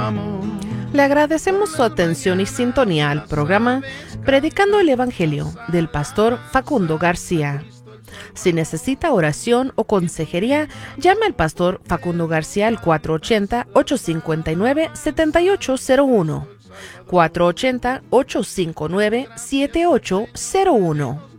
Le agradecemos su atención y sintonía al programa Predicando el Evangelio del pastor Facundo García. Si necesita oración o consejería, llame al pastor Facundo García al 480-859-7801. 480-859-7801.